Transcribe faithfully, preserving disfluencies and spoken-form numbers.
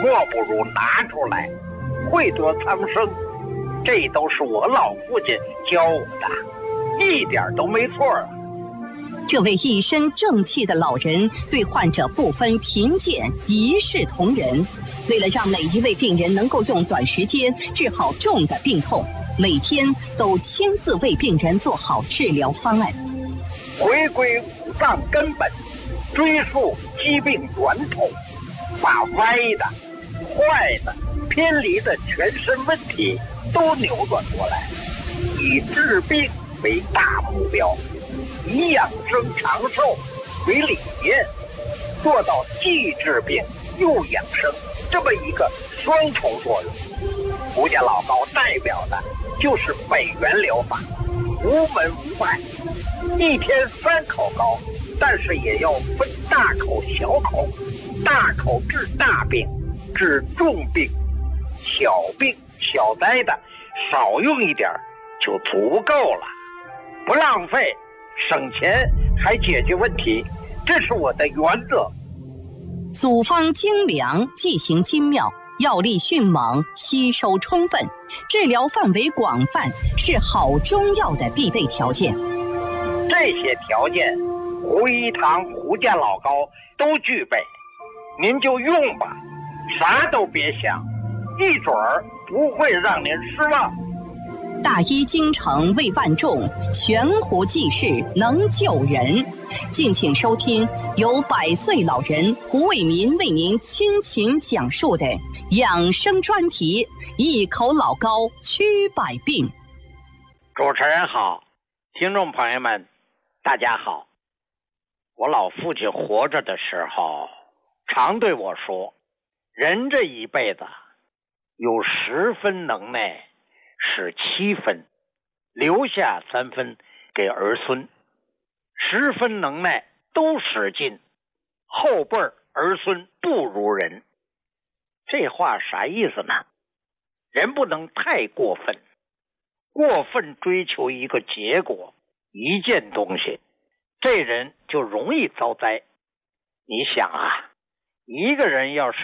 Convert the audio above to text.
莫不如拿出来，惠泽苍生。这都是我老父亲教我的，一点都没错啊。 这位一身正气的老人对患者不分贫贱，一视同仁。为了让每一位病人能够用短时间治好重的病痛，每天都亲自为病人做好治疗方案。 回归五脏根本，追溯疾病源头，把歪的、坏的、偏离的全身问题都扭转过来，以治病为大目标，以养生长寿为理念，做到既治病又养生这么一个双重作用。胡家老高代表的就是北元疗法，无门无派，一天三口高，但是也要分大口小口，大口治大病，治重病，小病小灾的少用一点就足够了，不浪费，省钱还解决问题，这是我的原则。 组方精良，剂型精妙，药力迅猛，吸收充分，治疗范围广泛，是好中药的必备条件。 这些条件，胡一堂、胡家老高都具备，您就用吧，啥都别想，一准儿不会让您失望。 大医精诚为万众，悬壶济世能救人。敬请收听由百岁老人胡卫民为您倾情讲述的养生专题《一口老高驱百病》。 主持人好，听众朋友们大家好。我老父亲活着的时候常对我说，人这一辈子有十分能耐使七分，留下三分给儿孙，十分能耐都使尽，后辈儿孙不如人。这话啥意思呢？人不能太过分，过分追求一个结果，一件东西，这人就容易遭灾。你想啊，一个人要是